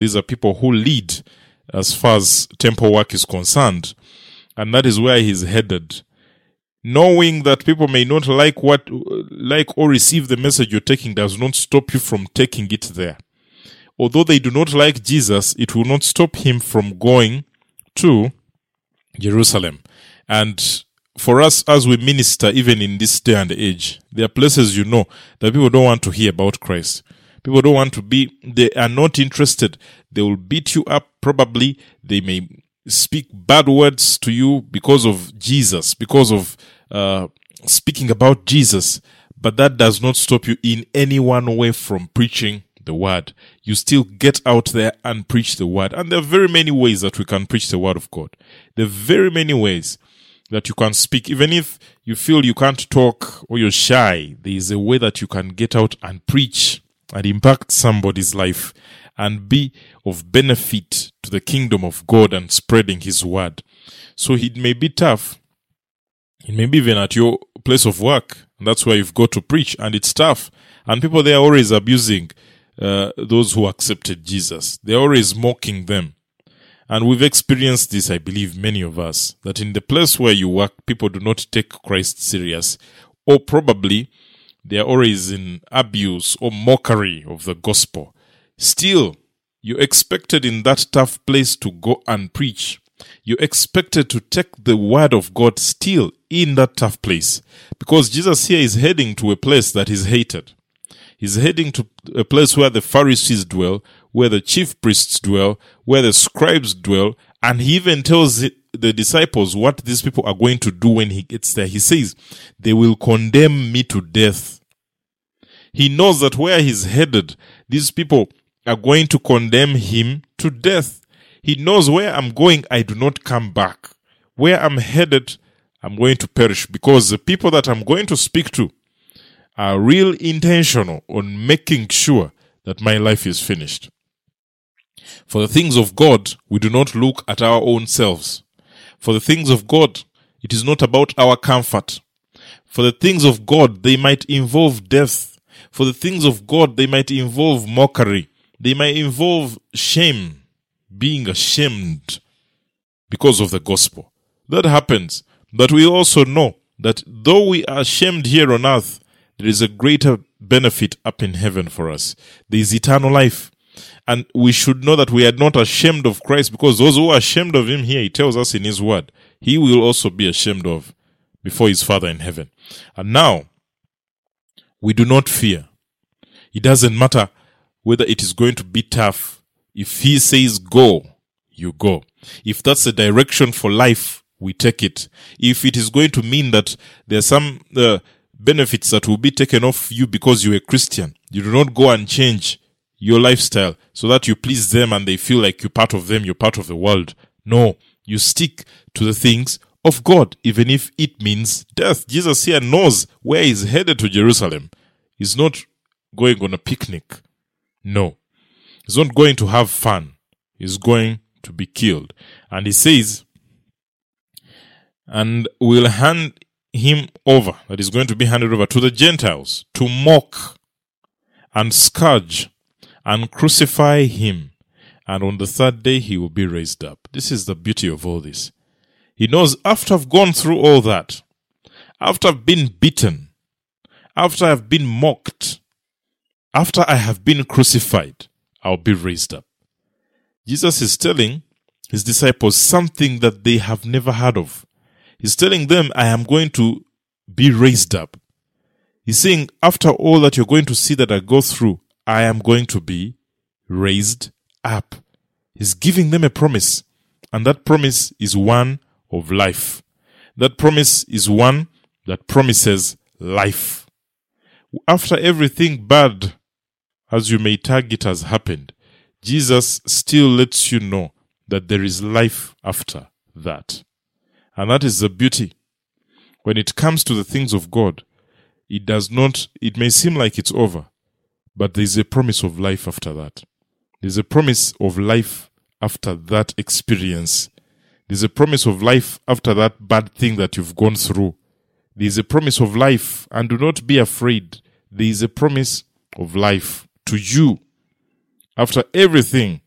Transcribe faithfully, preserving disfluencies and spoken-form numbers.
These are people who lead as far as temple work is concerned. And that is where he's headed. Knowing that people may not like what, like or receive the message you're taking does not stop you from taking it there. Although they do not like Jesus, it will not stop him from going to Jerusalem. And for us, as we minister, even in this day and age, there are places you know that people don't want to hear about Christ. People don't want to be, they are not interested. They will beat you up probably. They may speak bad words to you because of Jesus, because of uh, speaking about Jesus. But that does not stop you in any one way from preaching the word. You still get out there and preach the word. And there are very many ways that we can preach the word of God. There are very many ways that you can speak. Even if you feel you can't talk or you're shy, there is a way that you can get out and preach and impact somebody's life and be of benefit to the kingdom of God and spreading his word. So it may be tough. It may be even at your place of work. And that's where you've got to preach, and it's tough. And people, they are always abusing uh, those who accepted Jesus. They're always mocking them. And we've experienced this, I believe, many of us, that in the place where you work, people do not take Christ serious, or probably they are always in abuse or mockery of the gospel. Still, you expected in that tough place to go and preach. You expected to take the word of God still in that tough place, because Jesus here is heading to a place that is hated. He's heading to a place where the Pharisees dwell, where the chief priests dwell, where the scribes dwell, and he even tells the disciples what these people are going to do when he gets there. He says, they will condemn me to death. He knows that where he's headed, these people are going to condemn him to death. He knows where I'm going, I do not come back. Where I'm headed, I'm going to perish, because the people that I'm going to speak to are real intentional on making sure that my life is finished. For the things of God, we do not look at our own selves. For the things of God, it is not about our comfort. For the things of God, they might involve death. For the things of God, they might involve mockery. They might involve shame, being ashamed because of the gospel. That happens. But we also know that though we are ashamed here on earth, there is a greater benefit up in heaven for us. There is eternal life. And we should know that we are not ashamed of Christ, because those who are ashamed of him here, he tells us in his word, he will also be ashamed of before his Father in heaven. And now, we do not fear. It doesn't matter whether it is going to be tough. If he says go, you go. If that's the direction for life, we take it. If it is going to mean that there are some uh, benefits that will be taken off you because you're a Christian, you do not go and change your lifestyle so that you please them and they feel like you're part of them, you're part of the world. No, you stick to the things of God, even if it means death. Jesus here knows where he's headed to Jerusalem. He's not going on a picnic. No. He's not going to have fun. He's going to be killed. And he says, and we'll hand him over, that is going to be handed over to the Gentiles, to mock and scourge and crucify him. And on the third day, he will be raised up. This is the beauty of all this. He knows after I've gone through all that, after I've been beaten, after I've been mocked, after I have been crucified, I'll be raised up. Jesus is telling his disciples something that they have never heard of. He's telling them, I am going to be raised up. He's saying, after all that you're going to see that I go through, I am going to be raised up. He's giving them a promise. And that promise is one of life. That promise is one that promises life. After everything bad, as you may tag it, has happened, Jesus still lets you know that there is life after that. And that is the beauty. When it comes to the things of God, it does not, it may seem like it's over, but there is a promise of life after that. There's a promise of life after that experience. There's a promise of life after that bad thing that you've gone through. There's a promise of life, and do not be afraid. There is a promise of life to you after everything